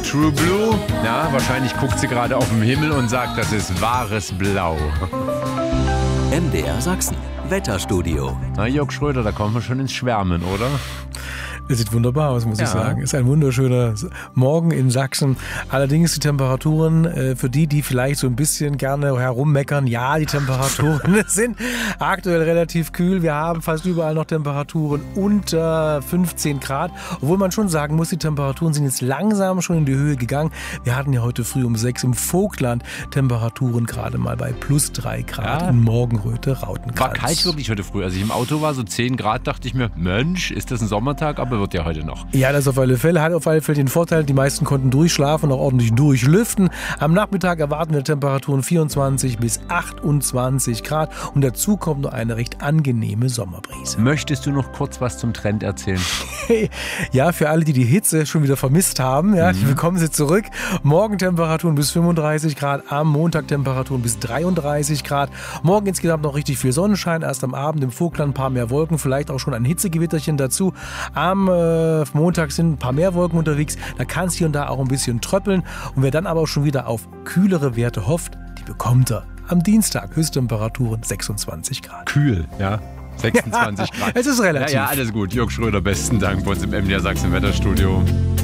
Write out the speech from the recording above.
True Blue? Ja, wahrscheinlich guckt sie gerade auf den Himmel und sagt, das ist wahres Blau. MDR Sachsen, Wetterstudio. Na, Jörg Schröder, da kommen wir schon ins Schwärmen, oder? Es sieht wunderbar aus, muss ich sagen. Ist ein wunderschöner Morgen in Sachsen. Allerdings die Temperaturen, für die vielleicht so ein bisschen gerne herummeckern, ja, die Temperaturen sind aktuell relativ kühl. Wir haben fast überall noch Temperaturen unter 15 Grad. Obwohl man schon sagen muss, die Temperaturen sind jetzt langsam schon in die Höhe gegangen. Wir hatten ja heute früh um 6 im Vogtland Temperaturen gerade mal bei plus 3 Grad in Morgenröte, Rautenkranz. War kalt wirklich heute früh. Als ich im Auto war, so 10 Grad, dachte ich mir, Mensch, ist das ein Sommertag? Aber wird ja heute noch. Ja, das auf alle Fälle. Hat auf alle Fälle den Vorteil, die meisten konnten durchschlafen und auch ordentlich durchlüften. Am Nachmittag erwarten wir Temperaturen 24 bis 28 Grad und dazu kommt noch eine recht angenehme Sommerbrise. Möchtest du noch kurz was zum Trend erzählen? Ja, für alle, die die Hitze schon wieder vermisst haben, die bekommen sie zurück. Morgen Temperaturen bis 35 Grad, am Montag Temperaturen bis 33 Grad. Morgen insgesamt noch richtig viel Sonnenschein, erst am Abend im Vogtland ein paar mehr Wolken, vielleicht auch schon ein Hitzegewitterchen dazu. Am Montag sind ein paar mehr Wolken unterwegs, da kann es hier und da auch ein bisschen tröppeln. Und wer dann aber auch schon wieder auf kühlere Werte hofft, die bekommt er am Dienstag. Höchsttemperaturen 26 Grad. Kühl, ja. 26 Grad. Es ist relativ. Ja, alles gut. Jörg Schröder, besten Dank bei uns im MDR Sachsen Wetterstudio.